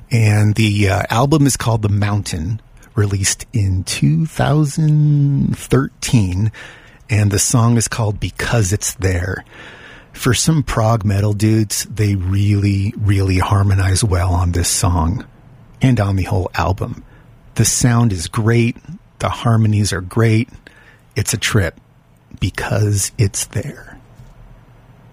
And the album is called The Mountain, released in 2013. And the song is called Because It's There. For some prog metal dudes, they really, really harmonize well on this song and on the whole album. The sound is great. The harmonies are great. It's a trip because it's there.